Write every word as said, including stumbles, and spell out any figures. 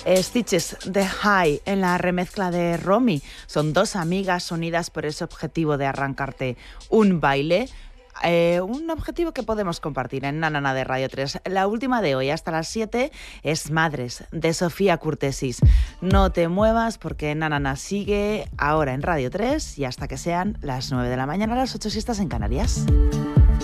Stitches de High en la remezcla de Romy. Son dos amigas unidas por ese objetivo de arrancarte un baile. Eh, un objetivo que podemos compartir en Nanana de Radio tres. La última de hoy, hasta las siete, es Madres, de Sofía Curtesis. No te muevas porque Nanana sigue ahora en Radio tres y hasta que sean las nueve de la mañana, las ocho si estás en Canarias.